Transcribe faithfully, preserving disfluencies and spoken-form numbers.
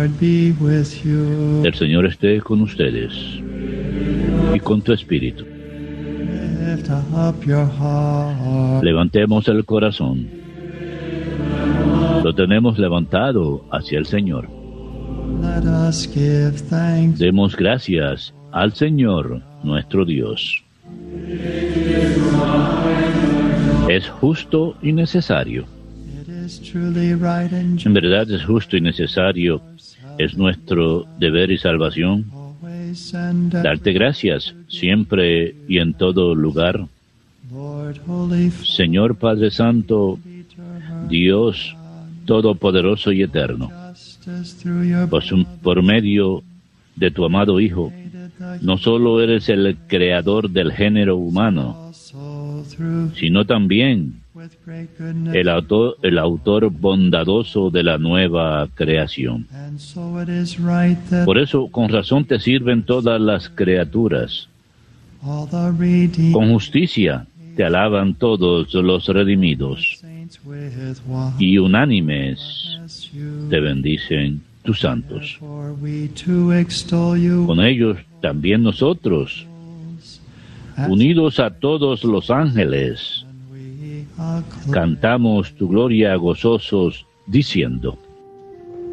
El Señor esté con ustedes y con tu espíritu. Levantemos el corazón. Lo tenemos levantado hacia el Señor. Demos gracias al Señor nuestro Dios. Es justo y necesario. En verdad es justo y necesario. Es nuestro deber y salvación darte gracias siempre y en todo lugar. Señor Padre Santo, Dios Todopoderoso y Eterno, por, su, por medio de tu amado Hijo, no solo eres el creador del género humano, sino también el autor, el autor bondadoso de la nueva creación. Por eso, con razón te sirven todas las criaturas. Con justicia te alaban todos los redimidos, y unánimes te bendicen tus santos. Con ellos también nosotros, unidos a todos los ángeles, cantamos tu gloria gozosos, diciendo: